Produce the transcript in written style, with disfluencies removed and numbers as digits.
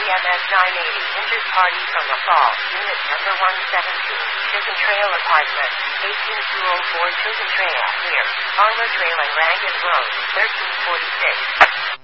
MS 980 Injured Party from the Fall, Unit Number 117, Chisholm Trail Apartment, 18204 Chisholm Trail, near Farmer Trail and Ragged Road, 1346.